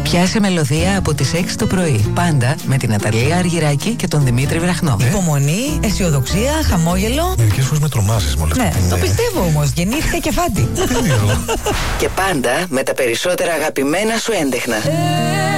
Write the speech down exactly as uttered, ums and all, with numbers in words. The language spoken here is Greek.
Πιάσε μελωδία από τις έξι το πρωί. Πάντα με την Αταλία Αργυράκη και τον Δημήτρη Βραχνό. Ναι. Υπομονή, αισιοδοξία, χαμόγελο. Μερικές φορές με τρομάζεις μόλις. Ναι, το πιστεύω όμως. Γεννήθηκα και φάτη. Και πάντα με τα περισσότερα αγαπημένα σου έντεχνα.